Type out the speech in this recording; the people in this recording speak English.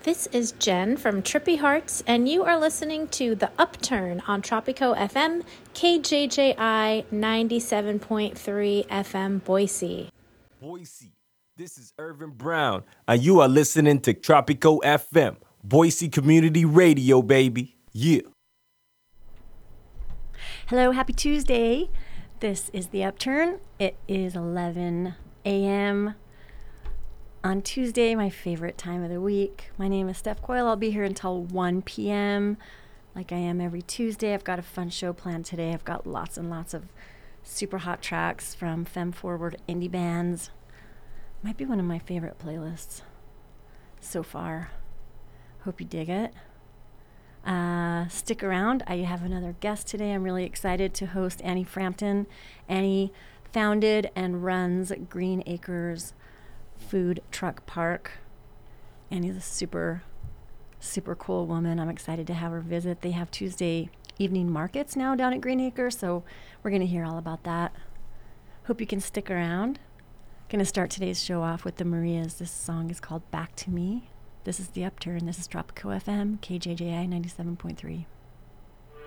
This is Jen from Trippy Hearts, and you are listening to The Upturn on Tropico FM, KJJI 97.3 FM Boise. Boise, this is Irvin Brown, and you are listening to Tropico FM, Boise Community Radio, baby. Yeah. Hello, happy Tuesday. This is The Upturn. It is 11 a.m. on Tuesday, my favorite time of the week. My name is Steph Coyle. I'll be here until 1 p.m. like I am every Tuesday. I've got a fun show planned today. I've got lots and lots of super hot tracks from Femme Forward indie bands. Might be one of my favorite playlists so far. Hope you dig it. Stick around. I have another guest today. I'm really excited to host Annie Frampton. Annie founded and runs Green Acres Food Truck Park. Annie's a super cool woman. I'm excited to have her visit. They have Tuesday evening markets now down at Green Acres, so we're going to hear all about that. Hope you can stick around. Going to start today's show off with the Marias. This song is called Back to Me. This is The Upturn. This is Tropico FM, KJJI 97.3.